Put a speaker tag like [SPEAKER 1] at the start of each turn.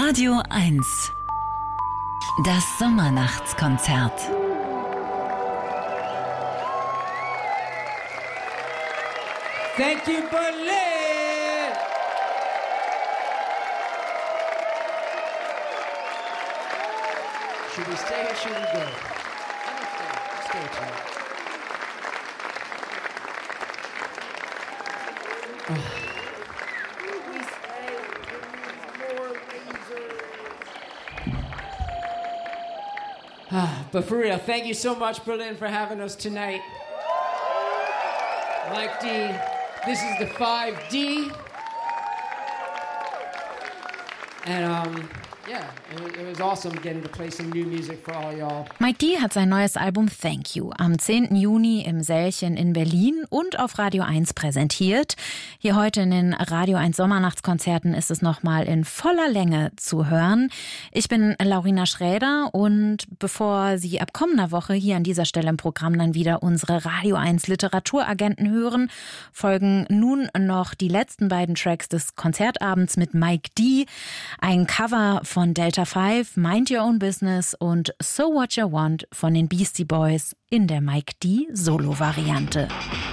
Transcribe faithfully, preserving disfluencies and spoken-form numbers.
[SPEAKER 1] Radio eins. Das Sommernachtskonzert.
[SPEAKER 2] Thank you, Berlin! Should we stay or should we go? Let's stay. Let's stay tonight. We stay. More lasers. But for real, thank you so much, Berlin, for having us tonight. Mike D, this is the five D. And um, yeah, it was, it was awesome getting to play some new music for all y'all.
[SPEAKER 3] Mike D hat sein neues Album Thank You am zehnten Juni im Sälchen in Berlin und auf Radio eins präsentiert. Hier heute in den Radio eins Sommernachtskonzerten ist es nochmal in voller Länge zu hören. Ich bin Laurina Schräder und bevor Sie ab kommender Woche hier an dieser Stelle im Programm dann wieder unsere Radio eins Literaturagenten hören, folgen nun noch die letzten beiden Tracks des Konzertabends mit Mike D. Ein Cover von Delta Five, Mind Your Own Business und So What You Want von den Beastie Boys in der Mike D Solo-Variante.